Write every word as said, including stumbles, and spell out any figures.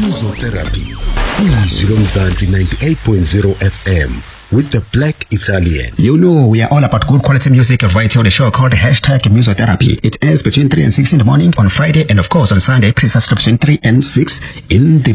Musotherapy. Zero Mzansi ninety-eight point zero F M with the Black Italian. You know, we are all about good quality music right here on the show called Hashtag Musotherapy. It airs between three and six in the morning on Friday and of course on Sunday, precisely between three and six in the